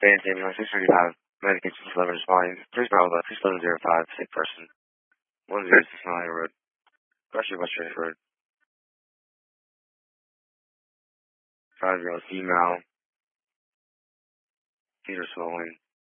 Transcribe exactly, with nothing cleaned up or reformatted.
Band Ambulance six thirty-five. Medication delivered responding. Please Bravo, please seven zero five, sick person. one zero six nine Road. Russia, West Church Road. five year old female. Feet are swollen.